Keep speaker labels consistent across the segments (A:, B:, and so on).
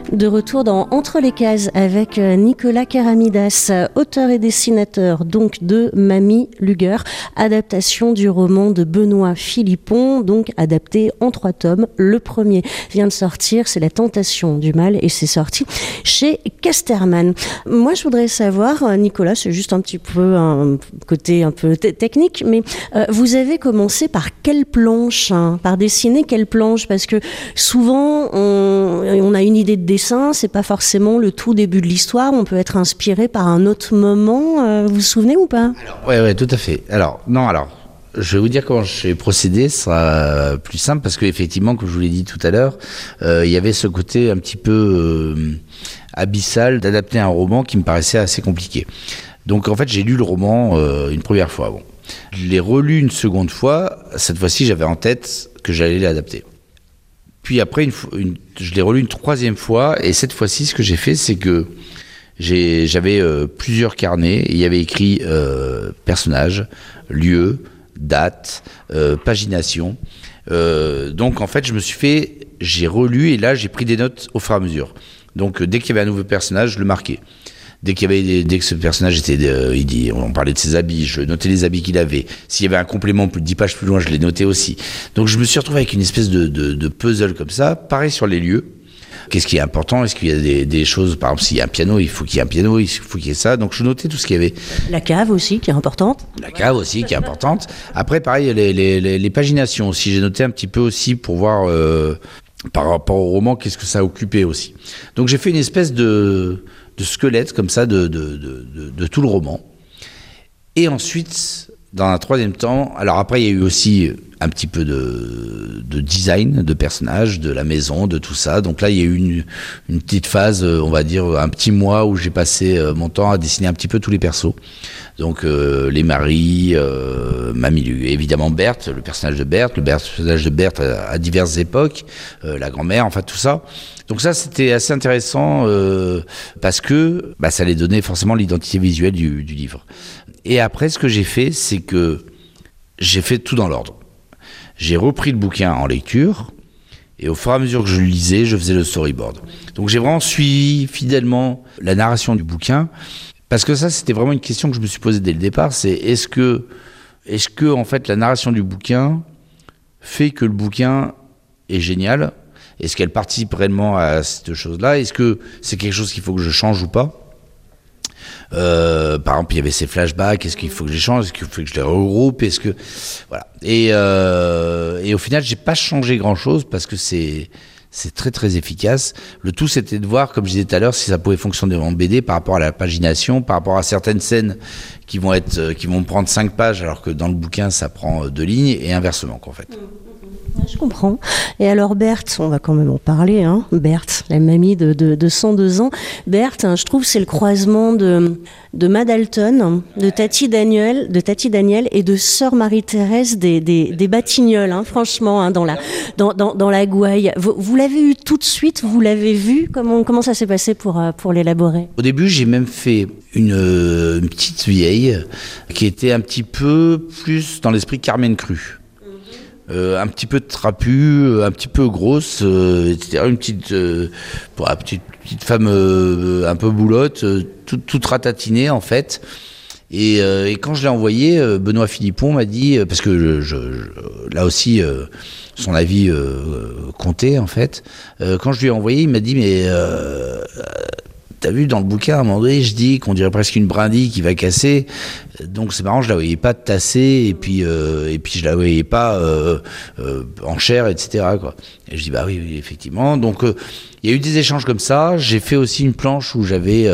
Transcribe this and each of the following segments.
A: De retour dans Entre les cases avec Nicolas Karamidas, auteur et dessinateur donc de Mamie Luger, adaptation du roman de Benoît Philippon, donc adapté en 3 tomes. Le premier vient de sortir, c'est La Tentation du mal et c'est sorti chez Casterman. Moi je voudrais savoir, Nicolas, c'est juste un petit peu un côté un peu technique, mais vous avez commencé par quelle planche, par dessiner quelle planche? Parce que souvent on a une idée de dessin, c'est pas forcément le tout début de l'histoire, on peut être inspiré par un autre moment, vous vous souvenez ou pas?
B: Ouais, tout à fait. Je vais vous dire comment j'ai procédé, ce sera plus simple, parce qu'effectivement, comme je vous l'ai dit tout à l'heure, il y avait ce côté un petit peu abyssal d'adapter un roman qui me paraissait assez compliqué. Donc en fait, j'ai lu le roman une première fois. Bon. Je l'ai relu une seconde fois, cette fois-ci j'avais en tête que j'allais l'adapter. Puis après, je l'ai relu une 3e fois, et cette fois-ci, ce que j'ai fait, c'est que j'avais plusieurs carnets, et il y avait écrit personnage, lieu, date, pagination. Donc en fait, j'ai relu, et là, j'ai pris des notes au fur et à mesure. Donc dès qu'il y avait un nouveau personnage, je le marquais. Dès que ce personnage était, on parlait de ses habits, je notais les habits qu'il avait. S'il y avait un complément 10 pages plus loin, je les notais aussi. Donc je me suis retrouvé avec une espèce de puzzle comme ça. Pareil sur les lieux. Qu'est-ce qui est important? Est-ce qu'il y a des choses, par exemple, s'il y a un piano, il faut qu'il y ait un piano, il faut qu'il y ait ça. Donc je notais tout ce qu'il y avait.
A: La cave aussi, qui est importante. Après, pareil, les paginations aussi. J'ai noté un petit peu aussi pour voir par rapport au roman, qu'est-ce que ça occupait aussi. Donc j'ai fait une espèce de squelette comme ça de tout le roman. Et ensuite, dans un 3e temps, alors après il y a eu aussi un petit peu de design de personnages, de la maison, de tout ça. Donc là il y a eu une petite phase, on va dire un petit mois où j'ai passé mon temps à dessiner un petit peu tous les persos. Donc les maris, Mamie Luger, évidemment Berthe, le personnage de Berthe à diverses époques, la grand-mère, enfin tout ça. Donc ça c'était assez intéressant parce que ça allait donner forcément l'identité visuelle du livre. Et après ce que j'ai fait, c'est que j'ai fait tout dans l'ordre. J'ai repris le bouquin en lecture et au fur et à mesure que je le lisais, je faisais le storyboard. Donc j'ai vraiment suivi fidèlement la narration du bouquin. Parce que ça, c'était vraiment une question que je me suis posée dès le départ, c'est est-ce que en fait la narration du bouquin fait que le bouquin est génial? Est-ce qu'elle participe réellement à cette chose-là? Est-ce que c'est quelque chose qu'il faut que je change ou pas? Par exemple, il y avait ces flashbacks, est-ce qu'il faut que je les change? Est-ce qu'il faut que je les regroupe? Voilà. Et au final, j'ai pas changé grand-chose parce que c'est très très efficace. Le tout c'était de voir, comme je disais tout à l'heure, si ça pouvait fonctionner en BD par rapport à la pagination, par rapport à certaines scènes qui vont prendre 5 pages alors que dans le bouquin ça prend 2 lignes et inversement en fait. Je comprends. Et alors Berthe, on va quand même en parler, Berthe, la mamie de 102 ans. Berthe, je trouve c'est le croisement de Madalton, de Tati Daniel et de Sœur Marie-Thérèse des Batignolles, franchement, dans la gouaille. Vous l'avez eu tout de suite, vous l'avez vu, comment ça s'est passé pour l'élaborer?
B: Au début, j'ai même fait une petite vieille qui était un petit peu plus dans l'esprit Carmen Cru. Un petit peu trapue, un petit peu grosse, etc. Une petite femme un peu boulotte, toute ratatinée en fait. Et quand je l'ai envoyé, Benoît Philippon m'a dit, parce que là aussi son avis comptait en fait. Quand je lui ai envoyé, il m'a dit mais t'as vu dans le bouquin à un moment donné, je dis qu'on dirait presque une brindille qui va casser. Donc c'est marrant, je la voyais pas tasser et puis je la voyais pas en chair, etc. quoi. Et je dis bah oui effectivement. Donc il y a eu des échanges comme ça. J'ai fait aussi une planche où j'avais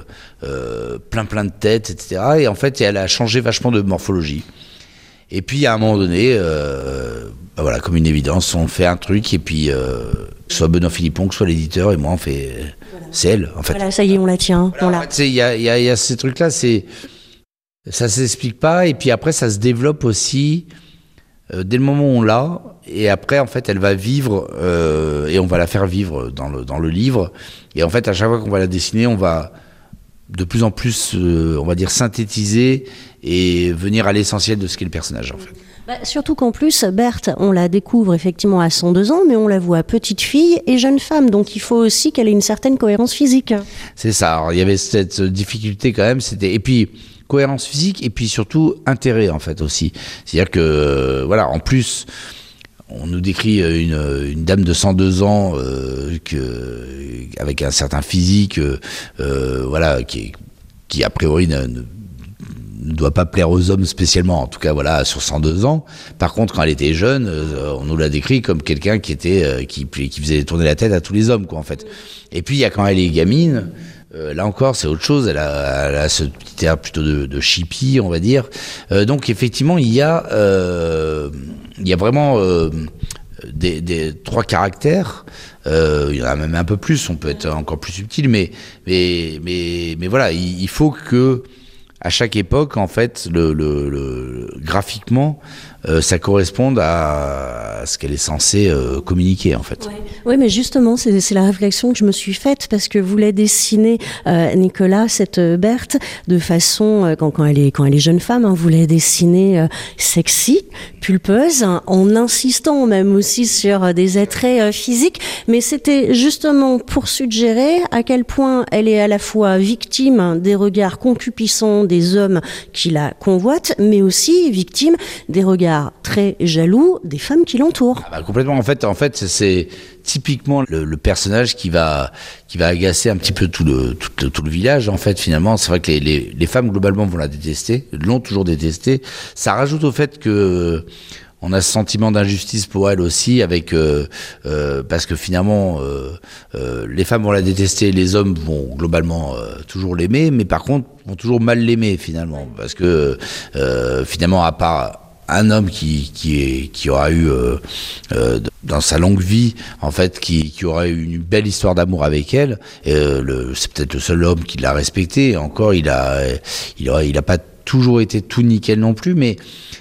B: plein de têtes, etc. Et en fait elle a changé vachement de morphologie. Et puis à un moment donné, voilà, comme une évidence, on fait un truc et puis que ce soit Benoît Philippon, que ce soit l'éditeur et moi on fait. Voilà. C'est elle en fait.
A: Voilà, ça y est, on la tient.
B: En fait, il y a ces trucs-là, ça s'explique pas et puis après ça se développe aussi dès le moment où on l'a et après en fait elle va vivre et on va la faire vivre dans le livre et en fait à chaque fois qu'on va la dessiner on va de plus en plus on va dire synthétiser et venir à l'essentiel de ce qu'est le personnage en fait.
C: Surtout qu'en plus, Berthe, on la découvre effectivement à 102 ans, mais on la voit petite fille et jeune femme. Donc il faut aussi qu'elle ait une certaine cohérence physique.
A: C'est ça. Alors, il y avait cette difficulté quand même. Et puis, cohérence physique et puis surtout intérêt en fait aussi. C'est-à-dire que, voilà, en plus... On nous décrit une dame de 102 ans avec un certain physique, voilà, qui a priori ne doit pas plaire aux hommes spécialement, en tout cas voilà, sur 102 ans. Par contre, quand elle était jeune, on nous l'a décrit comme quelqu'un qui faisait tourner la tête à tous les hommes, quoi, en fait. Et puis il y a quand elle est gamine. Là encore, c'est autre chose. Elle a ce petit air plutôt de chippie, on va dire. Donc effectivement, il y a vraiment des trois caractères. Il y en a même un peu plus. On peut être encore plus subtil, mais voilà, il faut que à chaque époque, en fait, graphiquement, ça corresponde à ce qu'elle est censée communiquer, en fait.
C: Oui, mais justement, c'est la réflexion que je me suis faite, parce que vous la dessinez, Nicolas, cette Berthe, de façon, quand elle est jeune femme, vous la dessinez sexy, pulpeuse, en insistant même aussi sur des attraits physiques, mais c'était justement pour suggérer à quel point elle est à la fois victime des regards concupiscents des hommes qui la convoitent, mais aussi victime des regards très jaloux des femmes qui l'entourent.
A: Complètement. En fait, c'est typiquement le personnage qui va agacer un petit peu tout le village. En fait, finalement, c'est vrai que les femmes globalement vont la détester, l'ont toujours détestée. Ça rajoute au fait que on a ce sentiment d'injustice pour elle aussi, parce que finalement, les femmes vont la détester, les hommes vont globalement toujours l'aimer, mais par contre vont toujours mal l'aimer finalement, parce que finalement, à part un homme qui aura eu dans sa longue vie, en fait, qui aura eu une belle histoire d'amour avec elle, c'est peut-être le seul homme qui l'a respecté. Et encore, il a pas toujours été tout nickel non plus, mais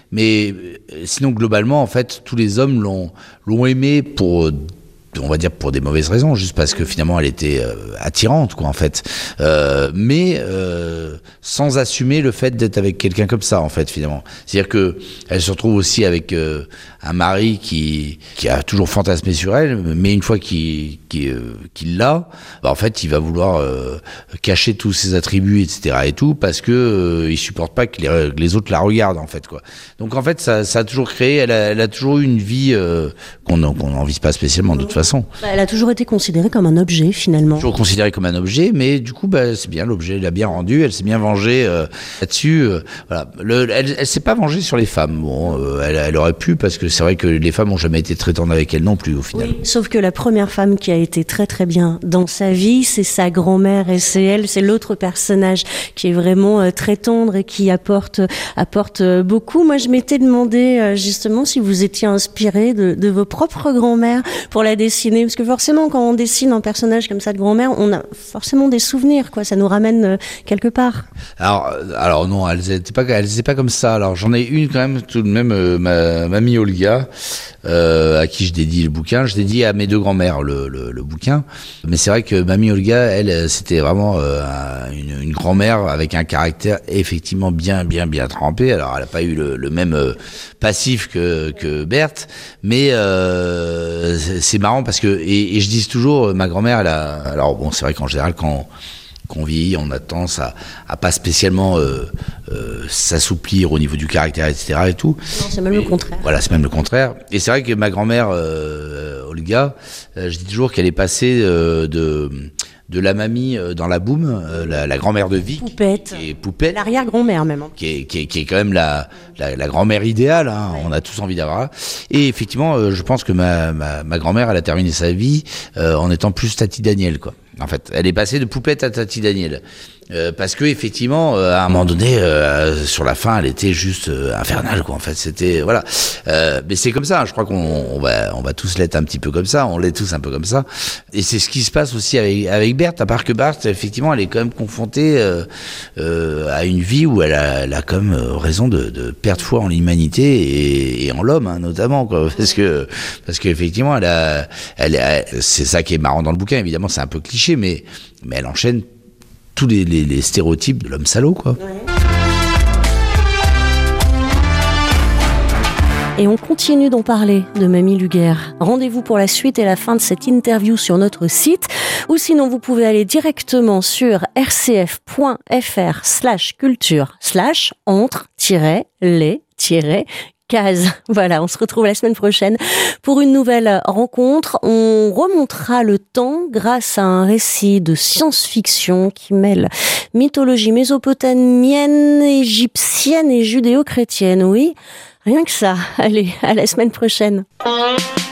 A: sinon globalement, en fait, tous les hommes l'ont aimé pour, on va dire, pour des mauvaises raisons, juste parce que finalement elle était attirante, quoi, en fait, mais sans assumer le fait d'être avec quelqu'un comme ça, en fait, finalement. C'est-à-dire que elle se retrouve aussi avec un mari qui a toujours fantasmé sur elle, mais une fois qu'il l'a, en fait, il va vouloir cacher tous ses attributs, etc. et tout, parce que il supporte pas que les autres la regardent, en fait, quoi. Donc en fait, ça a toujours créé, elle a toujours eu une vie qu'on n'en vise pas spécialement, de toute façon.
C: Elle a toujours été considérée comme un objet, finalement.
A: Toujours considérée comme un objet, mais du coup, c'est bien, l'objet l'a bien rendu, elle s'est bien vengée là-dessus. Voilà. Elle s'est pas vengée sur les femmes. Bon, elle aurait pu, parce que c'est vrai que les femmes n'ont jamais été très tendres avec elle non plus, au final.
C: Oui, sauf que la première femme qui a été très très bien dans sa vie, c'est sa grand-mère, et c'est l'autre personnage qui est vraiment très tendre et qui apporte beaucoup. Moi, je m'étais demandé justement si vous étiez inspiré de vos propres grand-mères pour la dessiner, parce que forcément, quand on dessine un personnage comme ça de grand-mère, on a forcément des souvenirs, quoi. Ça nous ramène quelque part.
A: Alors non, elles étaient pas comme ça. Alors j'en ai une quand même, tout de même, ma mamie Olga, à qui je dédie le bouquin. Je dédie à mes deux grand-mères le bouquin. Mais c'est vrai que mamie Olga, elle, c'était vraiment une grand-mère avec un caractère effectivement bien trempé. Alors elle a pas eu le même passif que Berthe, mais c'est marrant parce que, et je dis toujours, ma grand-mère, alors bon, c'est vrai qu'en général, quand on vieillit, on a tendance à pas spécialement s'assouplir au niveau du caractère, etc. et tout.
C: Non, c'est même le contraire.
A: Voilà, c'est même le contraire. Et c'est vrai que ma grand-mère, Olga, je dis toujours qu'elle est passée de la mamie dans la boum, la grand-mère de Vic,
C: Poupette.
A: Qui est Poupette,
C: l'arrière-grand-mère même,
A: qui est quand même la grand-mère idéale, hein. Ouais. On a tous envie d'avoir. Et effectivement, je pense que ma grand-mère, elle a terminé sa vie en étant plus Tati Daniel, quoi. En fait, elle est passée de Poupette à Tati Daniel. Parce que effectivement, à un moment donné, sur la fin, elle était juste infernale, quoi. En fait, c'était voilà. Mais c'est comme ça. Hein, je crois qu'on va tous l'être un petit peu comme ça. On l'est tous un peu comme ça. Et c'est ce qui se passe aussi avec Berthe. À part que Berthe, effectivement, elle est quand même confrontée à une vie où elle a quand même raison de perdre foi en l'humanité et en l'homme, hein, notamment, quoi. Parce que effectivement, c'est ça qui est marrant dans le bouquin. Évidemment, c'est un peu cliché, mais elle enchaîne tous les stéréotypes de l'homme salaud, quoi. Ouais.
C: Et on continue d'en parler de Mamie Luguerre. Rendez-vous pour la suite et la fin de cette interview sur notre site, ou sinon vous pouvez aller directement sur rcf.fr/culture/entre-les-cases. Voilà, on se retrouve la semaine prochaine pour une nouvelle rencontre. On remontera le temps grâce à un récit de science-fiction qui mêle mythologie mésopotamienne, égyptienne et judéo-chrétienne. Oui, rien que ça. Allez, à la semaine prochaine.